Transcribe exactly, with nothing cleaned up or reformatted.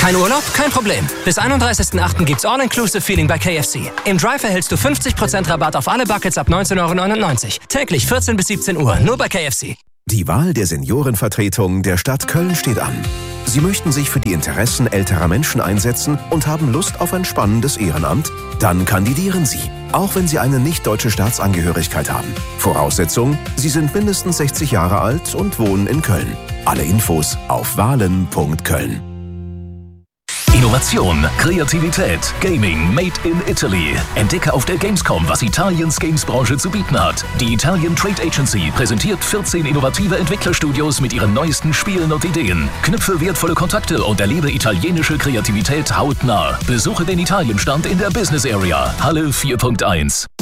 Kein Urlaub? Kein Problem. Bis einunddreißigsten achten gibt's All-Inclusive-Feeling bei K F C. Im Drive erhältst du fünfzig Prozent Rabatt auf alle Buckets ab neunzehn Euro neunundneunzig. Täglich vierzehn bis siebzehn Uhr, nur bei K F C. Die Wahl der Seniorenvertretung der Stadt Köln steht an. Sie möchten sich für die Interessen älterer Menschen einsetzen und haben Lust auf ein spannendes Ehrenamt? Dann kandidieren Sie, auch wenn Sie eine nicht-deutsche Staatsangehörigkeit haben. Voraussetzung: Sie sind mindestens sechzig Jahre alt und wohnen in Köln. Alle Infos auf wahlen punkt köln. Innovation, Kreativität, Gaming made in Italy. Entdecke auf der Gamescom, was Italiens Gamesbranche zu bieten hat. Die Italian Trade Agency präsentiert vierzehn innovative Entwicklerstudios mit ihren neuesten Spielen und Ideen. Knüpfe wertvolle Kontakte und erlebe italienische Kreativität hautnah. Besuche den Italienstand in der Business Area, Halle vier Punkt eins.